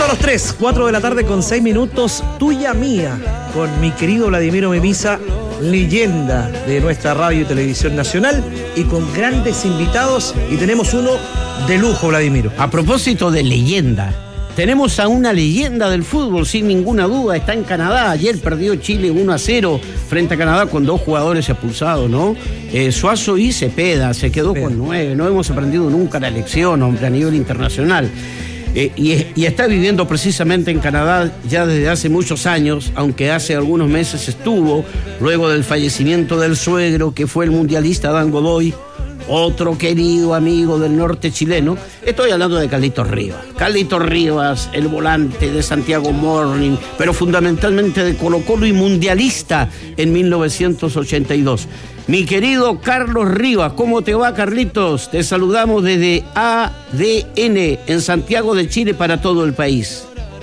a los 3, 4 de la tarde con 6 minutos, tuya mía, con mi querido Vladimiro Memisa, leyenda de nuestra radio y televisión nacional, y con grandes invitados, y tenemos uno de lujo, Vladimiro. A propósito de leyenda, tenemos a una leyenda del fútbol, sin ninguna duda, está en Canadá. Ayer perdió Chile 1-0 frente a Canadá con 2 jugadores expulsados, ¿no? Suazo y Cepeda, se quedó con 9. No hemos aprendido nunca la lección, hombre, a nivel internacional. Y está viviendo precisamente en Canadá ya desde hace muchos años, aunque hace algunos meses estuvo, luego del fallecimiento del suegro, que fue el mundialista Dan Godoy, otro querido amigo del norte chileno. Estoy hablando de Carlitos Rivas. Carlitos Rivas, el volante de Santiago Morning, pero fundamentalmente de Colo-Colo y mundialista en 1982. Mi querido Carlos Rivas, ¿cómo te va, Carlitos? Te saludamos desde ADN en Santiago de Chile para todo el país.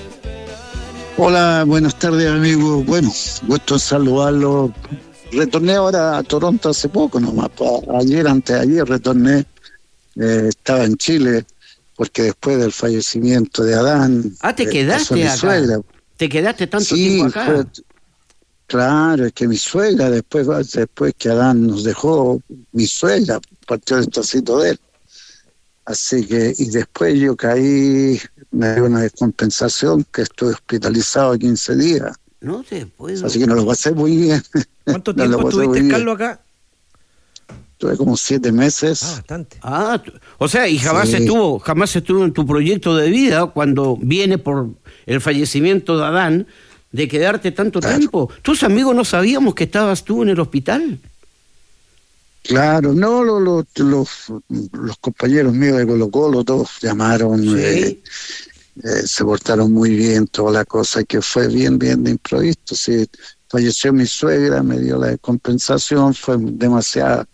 Hola, buenas tardes, amigo. Bueno, gusto en saludarlo. Retorné ahora a Toronto hace poco nomás. Ayer, antes de ayer retorné. Estaba en Chile porque después del fallecimiento de Adán... ¿te quedaste acá? Suegra. ¿Te quedaste tanto tiempo acá? Claro, es que mi suegra, después que Adán nos dejó, mi suegra partió del trocito de él. Así que, y después yo caí, me dio una descompensación, que estuve hospitalizado 15 días. No te puedo. Así que no lo pasé muy bien. ¿Cuánto tiempo estuviste, Carlos, acá? Tuve como 7 meses. Bastante. O sea, y jamás estuvo en tu proyecto de vida cuando viene por el fallecimiento de Adán, de quedarte tanto tiempo. ¿Tus amigos no sabíamos que estabas tú en el hospital? Claro, no, los compañeros míos de Colo-Colo todos llamaron, ¿sí? Se portaron muy bien, toda la cosa, que fue bien de improviso. Sí, falleció mi suegra, me dio la compensación, fue demasiada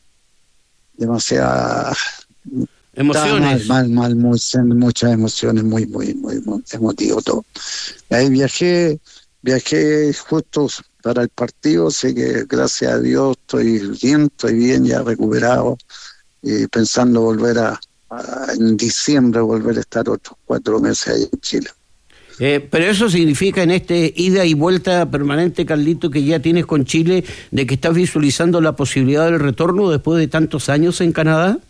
emociones. Mal, muchas emociones, muy emotivo todo. Ahí viajé justo para el partido, así que gracias a Dios estoy bien, ya recuperado, y pensando volver en diciembre, volver a estar otros 4 meses ahí en Chile. Pero eso significa, en este ida y vuelta permanente, Carlito, que ya tienes con Chile, de que estás visualizando la posibilidad del retorno después de tantos años en Canadá.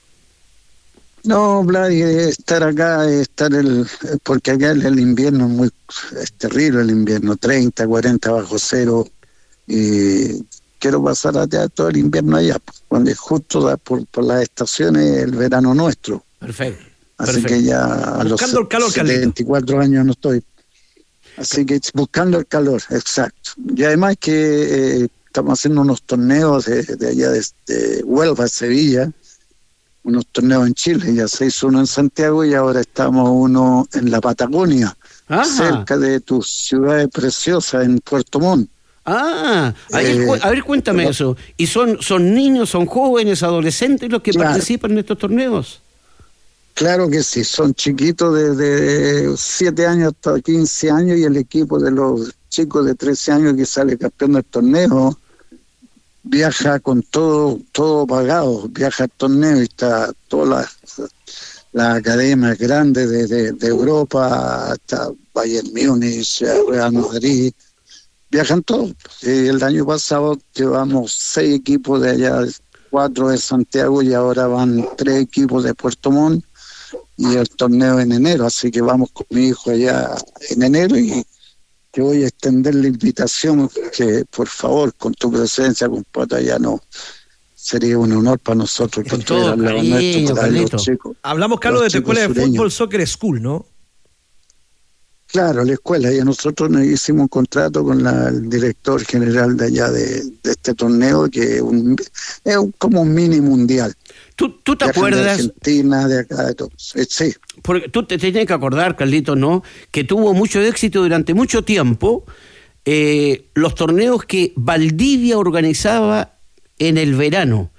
No, Vlad, estar acá, porque acá el invierno es terrible, el invierno, 30, 40 bajo cero, y quiero pasar allá todo el invierno allá, cuando justo da por las estaciones el verano nuestro. Perfecto. Así que ya a los 24 años no estoy. Así que buscando el calor, exacto. Y además que estamos haciendo unos torneos de allá de Huelva, Sevilla, unos torneos en Chile. Ya se hizo uno en Santiago y ahora estamos uno en la Patagonia, cerca de tu ciudad preciosa, en Puerto Montt. A ver, cuéntame eso. ¿Y son niños, son jóvenes, adolescentes los que participan en estos torneos? Claro que sí, son chiquitos desde 7 años hasta 15 años, y el equipo de los chicos de 13 años que sale campeón del torneo viaja con todo pagado, viaja al torneo, y está todas las academias grandes de Europa, hasta Bayern Múnich, Real Madrid, viajan todos. El año pasado llevamos 6 equipos de allá, 4 de Santiago, y ahora van 3 equipos de Puerto Montt, y el torneo en enero, así que vamos con mi hijo allá en enero, y te voy a extender la invitación, que por favor, con tu presencia, compadre, allá sería un honor para nosotros. Con todo cariño, Carlito. Hablamos, Carlos, de tu escuela de fútbol, Soccer School, ¿no? Claro, la escuela, y nosotros nos hicimos un contrato con el director general de allá de este torneo, que es como un mini mundial. ¿Tú te acuerdas? De Argentina, de acá, de todo. Sí. Porque tú te tienes que acordar, Carlito, ¿no? Que tuvo mucho éxito durante mucho tiempo los torneos que Valdivia organizaba en el verano.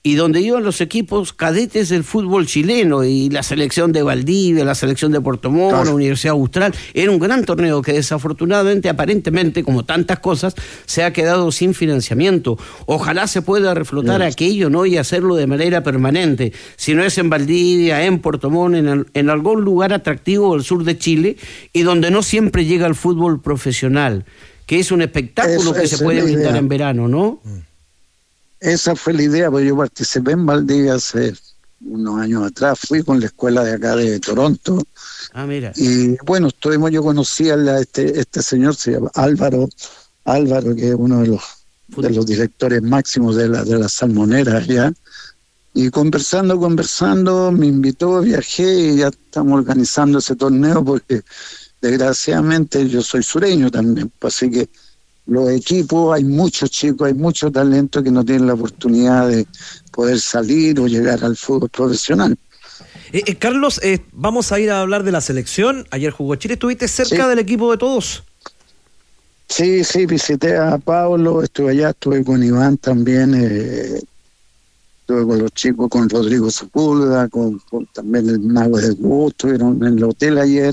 y donde iban los equipos cadetes del fútbol chileno, y la selección de Valdivia, la selección de Puerto Montt, claro, la Universidad Austral. Era un gran torneo que desafortunadamente, aparentemente, como tantas cosas, se ha quedado sin financiamiento. Ojalá se pueda reflotar aquello, ¿no?, y hacerlo de manera permanente. Si no es en Valdivia, en Puerto Montt, en algún lugar atractivo del sur de Chile, y donde no siempre llega el fútbol profesional, que es un espectáculo que se puede brindar en verano, ¿no? Esa fue la idea, porque yo participé en Valdivia hace unos años atrás, fui con la escuela de acá de Toronto. Ah, mira. Y bueno, yo conocí a este señor, se llama Álvaro, que es uno de los directores máximos de la Salmonera allá. Y conversando, me invitó, viajé y ya estamos organizando ese torneo, porque desgraciadamente yo soy sureño también, así que los equipos, hay muchos chicos, hay mucho talento que no tienen la oportunidad de poder salir o llegar al fútbol profesional. Carlos, vamos a ir a hablar de la selección. Ayer jugó Chile, ¿estuviste cerca del equipo de todos? Sí, visité a Pablo, estuve allá, estuve con Iván también, estuve con los chicos, con Rodrigo Sepúlveda, con también el Mago del Bus, estuvieron en el hotel ayer.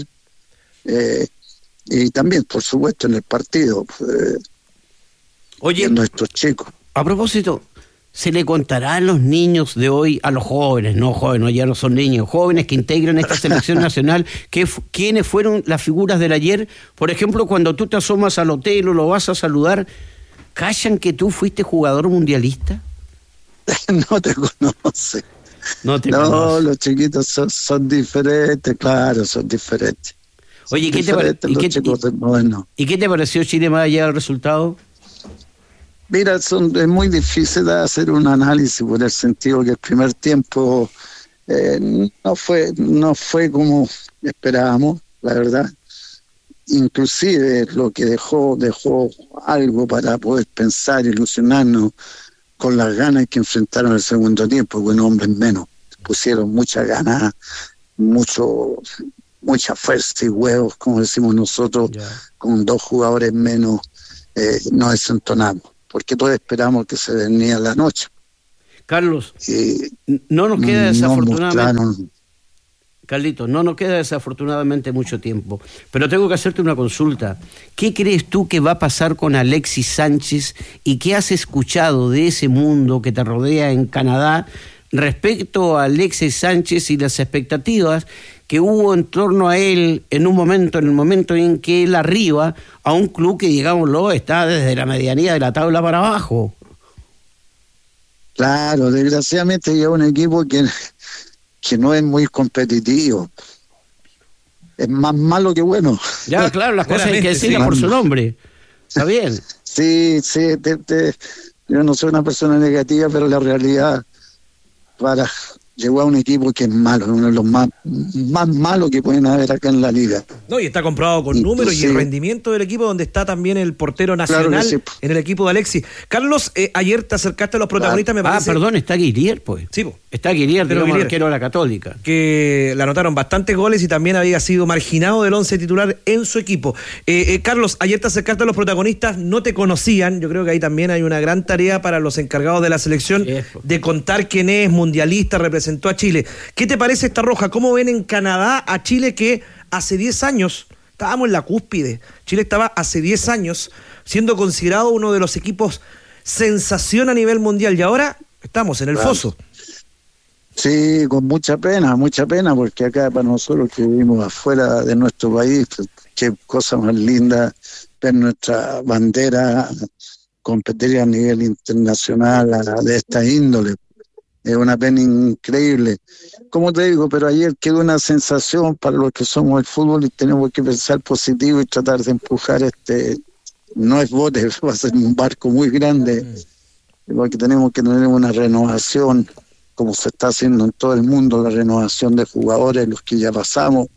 Y también, por supuesto, en el partido, oye, nuestros chicos. A propósito, ¿se le contará a los niños de hoy, a los jóvenes, ya no son niños, jóvenes que integran esta selección nacional, quiénes fueron las figuras del ayer? Por ejemplo, cuando tú te asomas al hotel o lo vas a saludar, ¿callan que tú fuiste jugador mundialista? No te conoce. No, los chiquitos son diferentes, claro, son diferentes. Oye, ¿y qué te pareció Chile más allá del resultado? Mira, es muy difícil de hacer un análisis, por el sentido que el primer tiempo no fue como esperábamos, la verdad. Inclusive lo que dejó algo para poder pensar, ilusionarnos con las ganas que enfrentaron el segundo tiempo, con hombres menos. Pusieron muchas ganas, mucha fuerza y huevos, como decimos nosotros, con 2 jugadores menos, nos desentonamos, porque todos esperamos que se venía la noche. Carlos, no nos queda desafortunadamente, Carlitos, no nos queda desafortunadamente mucho tiempo, pero tengo que hacerte una consulta. ¿Qué crees tú que va a pasar con Alexis Sánchez y qué has escuchado de ese mundo que te rodea en Canadá respecto a Alexis Sánchez y las expectativas que hubo en torno a él en el momento en que él arriba a un club que, digámoslo, está desde la medianía de la tabla para abajo? Claro, desgraciadamente llega un equipo que no es muy competitivo. Es más malo que bueno. Ya, claro, las cosas hay que decirlas por su nombre. ¿Está bien? Sí, yo no soy una persona negativa, pero la realidad, llegó a un equipo que es malo, uno de los más malos que pueden haber acá en la liga. No, y está comprobado con números y el rendimiento del equipo, donde está también el portero nacional, claro, sí, en el equipo de Alexis. Carlos, ayer te acercaste a los protagonistas, me parece. Perdón, está Guillier, pues. Sí, está Guillier, pero arquero de la Católica. Que le anotaron bastantes goles y también había sido marginado del 11 titular en su equipo. Carlos, ayer te acercaste a los protagonistas, no te conocían. Yo creo que ahí también hay una gran tarea para los encargados de la selección de contar quién es mundialista, representó a Chile. ¿Qué te parece esta roja? ¿Cómo ven en Canadá a Chile, que hace 10 años estábamos en la cúspide? Chile estaba hace 10 años siendo considerado uno de los equipos sensación a nivel mundial y ahora estamos en el foso. Sí, con mucha pena, porque acá para nosotros que vivimos afuera de nuestro país, qué cosa más linda ver nuestra bandera competir a nivel internacional de esta índole. Es una pena increíble. Como te digo, pero ayer quedó una sensación para los que somos el fútbol y tenemos que pensar positivo y tratar de empujar no es bote, va a ser un barco muy grande, porque tenemos que tener una renovación, como se está haciendo en todo el mundo, la renovación de jugadores, los que ya pasamos.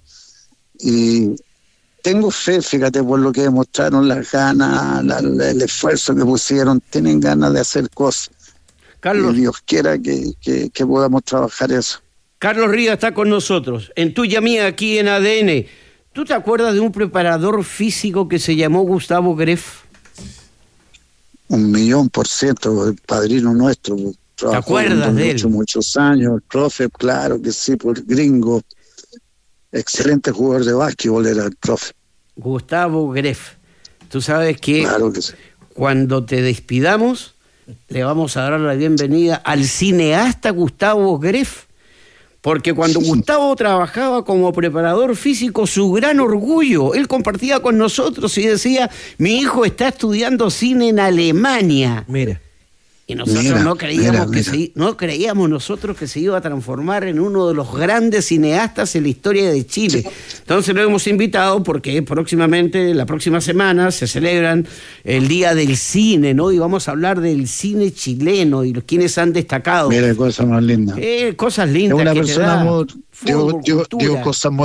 Y tengo fe, fíjate, por lo que demostraron, las ganas, el esfuerzo que pusieron, tienen ganas de hacer cosas. Carlos, y Dios quiera que podamos trabajar eso. Carlos Ríos está con nosotros, en Tuya Mía, aquí en ADN. ¿Tú te acuerdas de un preparador físico que se llamó Gustavo Greff? 1,000,000%, el padrino nuestro. Trabajó ¿Te acuerdas de él? Muchos años, el profe, claro que sí, por gringo. Excelente jugador de básquetbol era el profe. Gustavo Greff. Tú sabes que, claro que sí. Cuando te despidamos, le vamos a dar la bienvenida al cineasta Gustavo Greff, porque cuando Gustavo trabajaba como preparador físico, su gran orgullo, él compartía con nosotros y decía, mi hijo está estudiando cine en Alemania. Mira. Y nosotros no creíamos nosotros que se iba a transformar en uno de los grandes cineastas en la historia de Chile. Entonces lo hemos invitado porque próximamente, la próxima semana, se celebran el Día del Cine, ¿no? Y vamos a hablar del cine chileno y los quienes han destacado. Mira, cosas más lindas. Cosas lindas. Es una que persona dio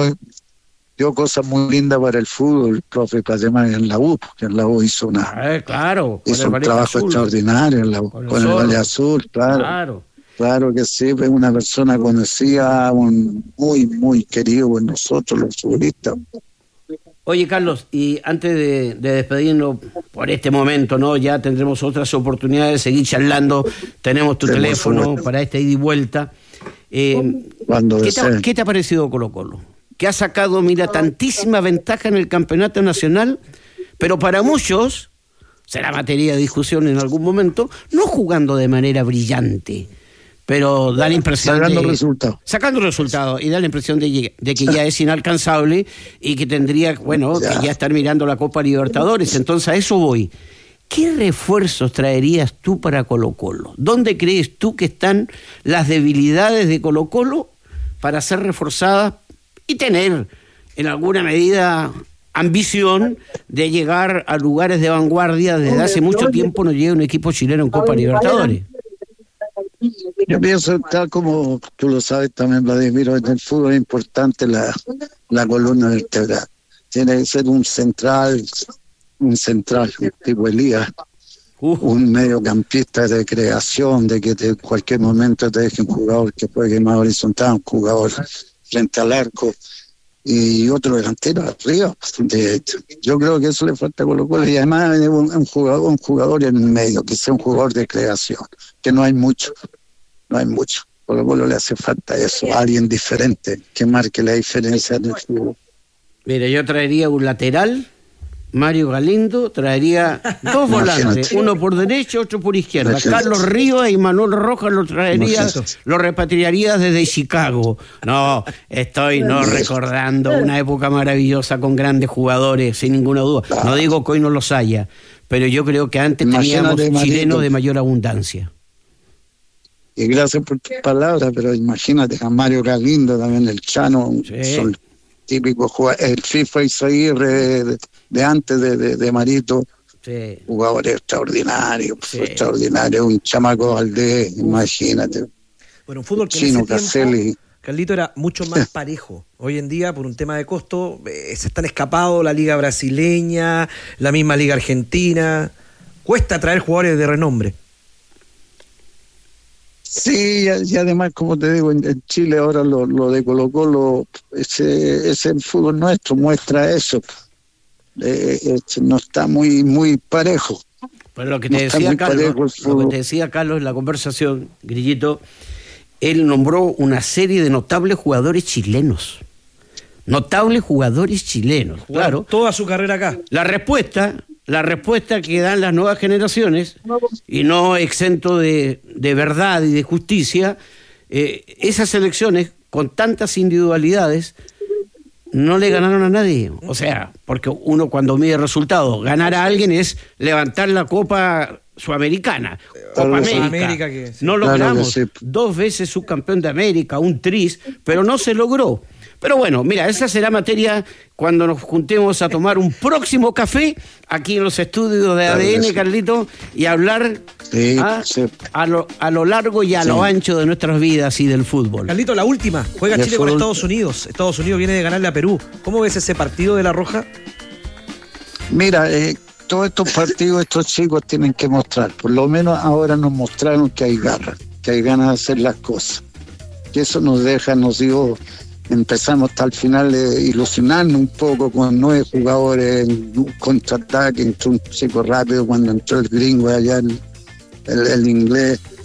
cosas muy lindas para el fútbol, el profe, además en la U, porque en la U hizo un trabajo extraordinario en la U, con el Valle Azul, claro que sí, es una persona conocida, muy querido por nosotros los futbolistas. Oye, Carlos, y antes de despedirnos por este momento, ¿no? Ya tendremos otras oportunidades de seguir charlando, tenemos tu teléfono para esta ida y vuelta. ¿Qué te ha parecido Colo-Colo? Que ha sacado, tantísima ventaja en el campeonato nacional, pero para muchos, será materia de discusión en algún momento, no jugando de manera brillante, pero da la impresión sacando resultados, y da la impresión de que ya es inalcanzable y que tendría, que ya estar mirando la Copa Libertadores. Entonces a eso voy. ¿Qué refuerzos traerías tú para Colo-Colo? ¿Dónde crees tú que están las debilidades de Colo-Colo para ser reforzadas y tener, en alguna medida, ambición de llegar a lugares de vanguardia? Desde hace mucho tiempo no llega un equipo chileno en Copa Libertadores. Yo pienso, tal como tú lo sabes también, Vladimiro, en el fútbol es importante la columna vertebral. Tiene que ser un central, tipo Elías, un mediocampista de creación, de que en cualquier momento te deje un jugador que juegue más horizontal, un jugador frente al arco, y otro delantero arriba. Yo creo que eso le falta a Colo-Colo, y además un jugador en el medio, que sea un jugador de creación, que no hay mucho. Colo-Colo le hace falta eso, alguien diferente que marque la diferencia en el fútbol. Mira, yo traería un lateral, Mario Galindo, traería dos volantes, uno por derecha, otro por izquierda. Carlos Rivas y Manuel Rojas lo repatriaría desde Chicago. No, estoy recordando una época maravillosa con grandes jugadores, sin ninguna duda. No digo que hoy no los haya, pero yo creo que antes teníamos chilenos de mayor abundancia. Y gracias por tus palabras, pero imagínate a Mario Galindo, también el Chano, son típicos jugadores. El FIFA Isaguirre de antes de Marito, jugadores extraordinarios, un chamaco Valdés, imagínate. Bueno, un fútbol que Chino, en ese Caselli. tiempo, Carlito, era mucho más parejo. Hoy en día, por un tema de costo, se están escapando la liga brasileña, la misma liga argentina. Cuesta traer jugadores de renombre. Sí, y además, como te digo, en Chile ahora lo de Colo-Colo, ese fútbol nuestro muestra eso. No está muy parejo. Pero lo que te decía Carlos en la conversación, Grillito, él nombró una serie de notables jugadores chilenos. Claro. Toda su carrera acá. La respuesta que dan las nuevas generaciones, y no exento de verdad y de justicia, esas selecciones con tantas individualidades no le ganaron a nadie. O sea, porque uno cuando mide resultados, ganar a alguien es levantar la Copa Sudamericana, Copa América. No logramos, 2 veces subcampeón de América, un tris, pero no se logró. Pero bueno, mira, esa será materia cuando nos juntemos a tomar un próximo café aquí en los estudios de ADN, Carlito, y hablar a lo largo y a lo ancho de nuestras vidas y del fútbol. Carlito, la última, juega Chile con Estados Unidos. Estados Unidos viene de ganarle a Perú. ¿Cómo ves ese partido de La Roja? Mira, todos estos partidos, estos chicos tienen que mostrar, por lo menos ahora nos mostraron que hay garra, que hay ganas de hacer las cosas. Que eso nos dio... Empezamos hasta el final de ilusionarnos un poco con 9 jugadores en un contraataque, entró un chico rápido cuando entró el gringo allá, el inglés,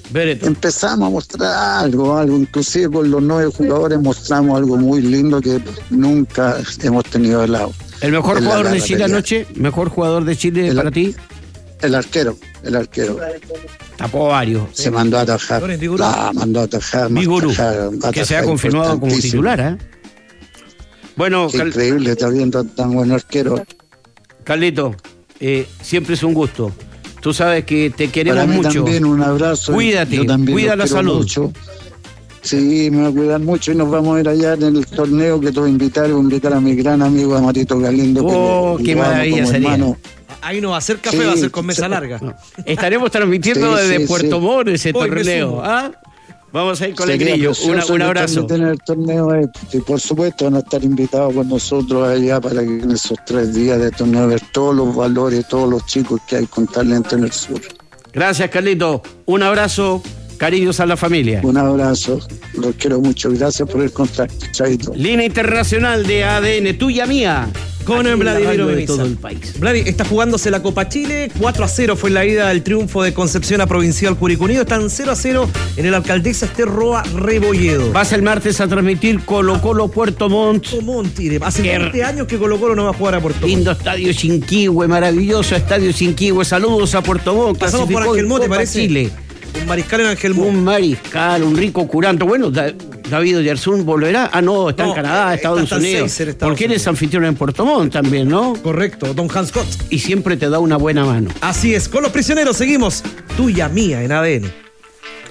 Bereto. empezamos a mostrar algo, inclusive con los 9 jugadores mostramos algo muy lindo que nunca hemos tenido de lado. ¿El mejor jugador de Chile anoche? ¿Mejor jugador de Chile para ti? El arquero. Tapó varios. Se mandó a atajar. Mandó a atajar. Vigorú, que se ha confirmado como titular, ¿eh? Bueno, qué increíble, está viendo tan buen arquero. Carlito, siempre es un gusto. Tú sabes que te queremos Para mí mucho. También un abrazo. Cuídate, cuida la salud. Mucho. Sí, me va a cuidar mucho y nos vamos a ir allá en el torneo que te voy a invitar a mi gran amigo Amatito Galindo. Oh, qué maravilla sería. Hermano. Ahí no va a ser café, va a ser con mesa larga. No. Estaremos transmitiendo desde Puerto Montt ese torneo. ¿Ah? Vamos a ir con el grillo. Un abrazo. En el torneo, y por supuesto van a estar invitados con nosotros allá para que en esos 3 días de torneo ver todos los valores, todos los chicos que hay con talento en el sur. Gracias, Carlito. Un abrazo. Cariños a la familia. Un abrazo, los quiero mucho. Gracias por el contacto. Chaito. Línea internacional de ADN, tuya mía. Con el Vladimir de todo el país. Vladi está jugándose la Copa Chile. 4-0 fue la ida del triunfo de Concepción a Provincial Curicunido. Están 0-0 en el Alcaldesa Roa Rebolledo. Vas el martes a transmitir Colo-Colo Puerto Montt. Hace 20 años que Colo-Colo no va a jugar a Puerto Montt. Lindo estadio Chinquihue, maravilloso estadio Chinquihue. Saludos a Puerto Montt. Pasamos por Ángel Mote, parece. Chile. Un mariscal en Ángel Mote. Un mariscal, un rico curanto. Bueno, David Oyarzún volverá. Ah, no, está en Canadá, Estados Unidos. Porque él es anfitrión en Puerto Montt también, ¿no? Correcto, don Hans Scott. Y siempre te da una buena mano. Así es, con los prisioneros seguimos. Tuya, mía, en ADN.